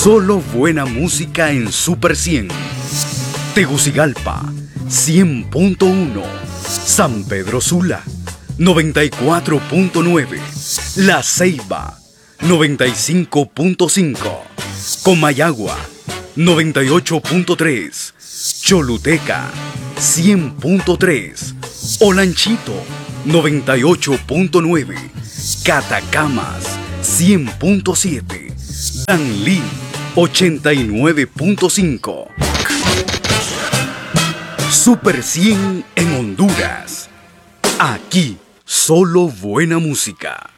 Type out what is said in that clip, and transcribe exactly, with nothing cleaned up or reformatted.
Solo buena música en Super cien. Tegucigalpa, cien punto uno. San Pedro Sula, noventa y cuatro punto nueve. La Ceiba, noventa y cinco punto cinco. Comayagua, noventa y ocho punto tres. Choluteca, cien punto tres. Olanchito, noventa y ocho punto nueve. Catacamas, cien punto siete. Danlí, ochenta y nueve punto cinco. Super cien en Honduras. Aquí, solo buena música.